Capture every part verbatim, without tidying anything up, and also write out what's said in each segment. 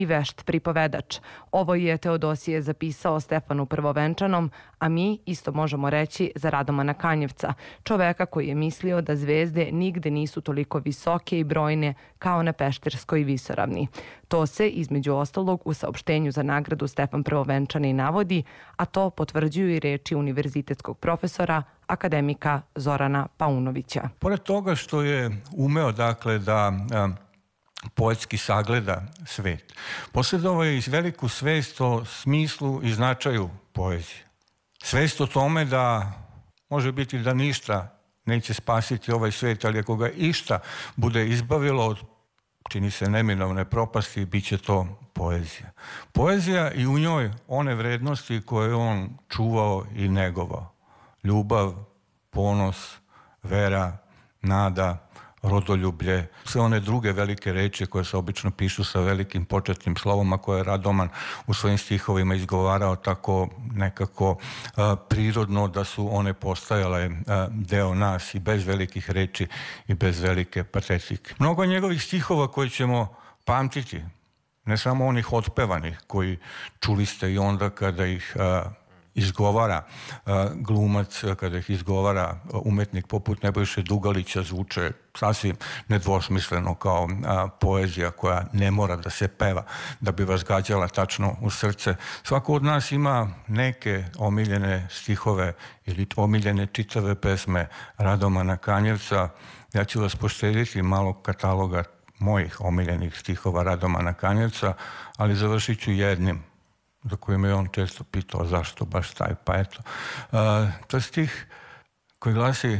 i vešt pripovedač. Ovo je Teodosije zapisao Stefanu Prvovenčanom, a mi isto možemo reći za Radomana Kanjevca, čoveka koji je mislio da zvezde nigde nisu toliko visoke i brojne kao na Pešterskoj visoravni. To se, između ostalog, u saopštenju za nagradu Stefan Prvovenčani navodi, a to potvrđuju i reči univerzitetskog profesora, akademika Zorana Paunovića. Pored toga što je umeo, dakle, da a, poetski sagleda svet, posjedovao je i veliku svest o smislu i značaju poezije. Svest o tome da može biti da ništa neće spasiti ovaj svet, ali ako ga išta bude izbavilo od, čini se, neminovne propasti, bit će to poezija. Poezija i u njoj one vrednosti koje on čuvao i negovao. Ljubav, ponos, vera, nada, rodoljublje, sve one druge velike reči koje se obično pišu sa velikim početnim slovom, a koje je Radoman u svojim stihovima izgovarao tako nekako a, prirodno da su one postajale a, deo nas i bez velikih reči i bez velike patetike. Mnogo njegovih stihova koje ćemo pamtiti, ne samo onih otpevanih koji čuli ste i onda kada ih a, izgovara glumac, kada ih izgovara umetnik poput Nebojše Dugalića, zvuče sasvim nedvosmisleno kao poezija koja ne mora da se peva da bi vas gađala tačno u srce. Svako od nas ima neke omiljene stihove ili omiljene čitave pesme Radomana Kanjevca. Ja ću vas poštediti malo kataloga mojih omiljenih stihova Radomana Kanjevca, ali završit ću jednim za koje me on često pitao zašto baš taj, pa eto. Uh, to je stih koji glasi: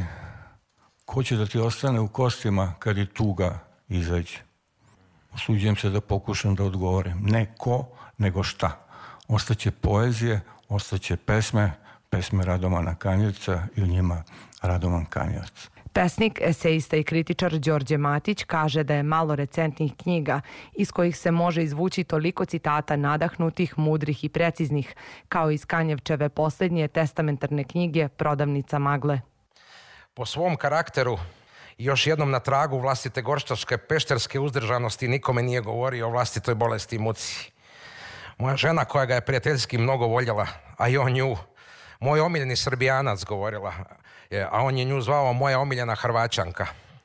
ko će da ti ostane u kostima kad i tuga izađe? Usuđujem se da pokušam da odgovorim. Ne ko, nego šta. Ostaće poezije, ostaće pesme, pesme Radomana Kanjevca i u njima Radoman Kanjevac. Pesnik, esejista i kritičar Đorđe Matić kaže da je malo recentnih knjiga iz kojih se može izvući toliko citata nadahnutih, mudrih i preciznih, kao iz Kanjevčeve posljednje testamentarne knjige Prodavnica magle. Po svom karakteru i još jednom na tragu vlastite gorščaške pešterske uzdržanosti nikome nije govorio o vlastitoj bolesti i muci. Moja žena koja ga je prijateljski mnogo voljela, a i on nju, moj omiljeni Srbijanac, govorila, a on je nju zvao moja omiljena Hrvaćanka.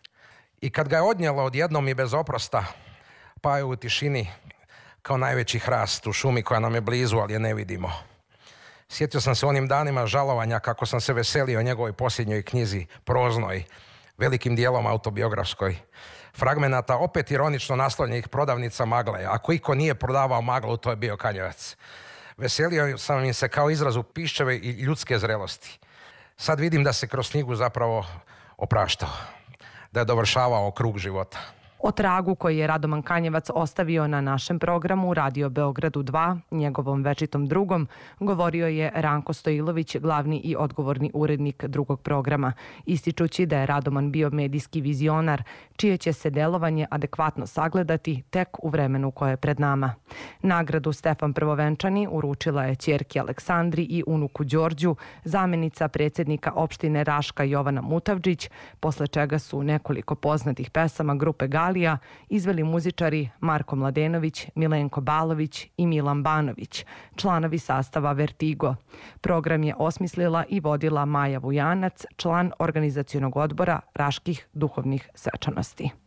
I kad ga je odnijela odjednom i bez oprosta, pa je u tišini kao najveći hrast u šumi koja nam je blizu, ali je ne vidimo. Sjetio sam se onim danima žalovanja kako sam se veselio njegovoj posljednjoj knjizi, proznoj, velikim dijelom autobiografskoj. Fragmenata opet ironično naslovljenih Prodavnica magle. Ako iko nije prodavao maglu, to je bio Kanjevac. Veselio sam im se kao izrazu pišćeve i ljudske zrelosti. Sad vidim da se kroz knjigu zapravo opraštao, da je dovršavao krug života. O tragu koji je Radoman Kanjevac ostavio na našem programu Radio Beogradu dva, njegovom večitom drugom, govorio je Ranko Stojilović, glavni i odgovorni urednik drugog programa, ističući da je Radoman bio medijski vizionar, čije će se delovanje adekvatno sagledati tek u vremenu koje je pred nama. Nagradu Stefan Prvovenčani uručila je ćerki Aleksandri i unuku Đorđu, zamenica predsjednika opštine Raška Jovana Mutavdžić, posle čega su nekoliko poznatih pesama grupe Galija izveli muzičari Marko Mladenović, Milenko Balović i Milan Banović, članovi sastava Vertigo. Program je osmislila i vodila Maja Vujanac, član organizacionog odbora Raških duhovnih svečanosti.